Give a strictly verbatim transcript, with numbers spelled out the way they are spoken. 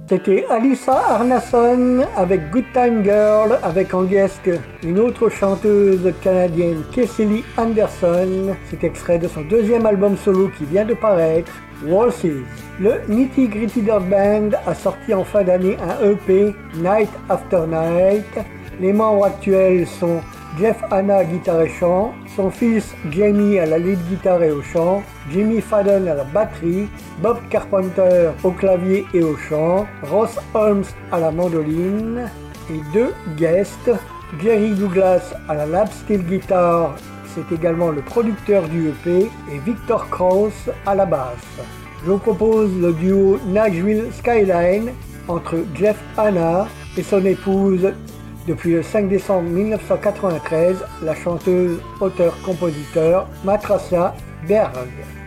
C'était Alyssa Arnason avec Good Time Girl, avec en guest une autre chanteuse canadienne, Kessely Anderson. C'est extrait de son deuxième album solo qui vient de paraître, Waltzes. Le Nitty Gritty Dirt Band a sorti en fin d'année un E P, Night After Night. Les membres actuels sont Jeff Hanna, guitare et chant, son fils Jamie à la lead guitare et au chant, Jimmy Fadden à la batterie, Bob Carpenter au clavier et au chant, Ross Holmes à la mandoline et deux guests, Jerry Douglas à la lap steel guitar, c'est également le producteur du E P, et Victor Krauss à la basse. Je vous propose le duo Nashville Skyline entre Jeff Hanna et son épouse depuis le cinq décembre mille neuf cent quatre-vingt-treize, la chanteuse, auteure, compositeur Matracia Berg.